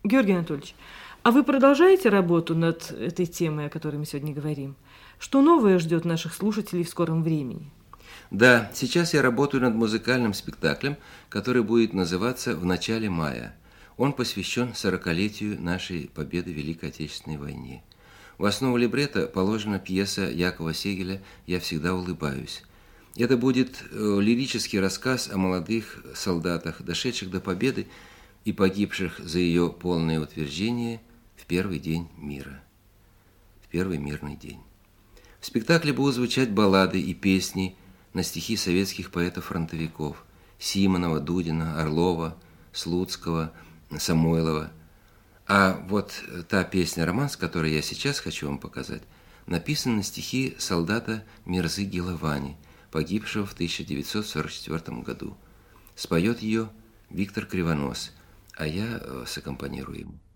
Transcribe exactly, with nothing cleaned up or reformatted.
Георгий Анатольевич, а вы продолжаете работу над этой темой, о которой мы сегодня говорим? Что новое ждет наших слушателей в скором времени? Да, сейчас я работаю над музыкальным спектаклем, который будет называться «В начале мая». Он посвящен сорокалетию нашей победы в Великой Отечественной войне. В основу либретто положена пьеса Якова Сегеля «Я всегда улыбаюсь». Это будет лирический рассказ о молодых солдатах, дошедших до победы и погибших за ее полное утверждение в первый день мира, в первый мирный день. В спектакле будут звучать баллады и песни на стихи советских поэтов-фронтовиков Симонова, Дудина, Орлова, Слуцкого, Самойлова. А вот та песня-романс, которую я сейчас хочу вам показать, написана на стихи солдата Мирзы Гилавани, погибшего в тысяча девятьсот сорок четвёртом году. Споет ее Виктор Кривонос, а я саккомпанирую ему.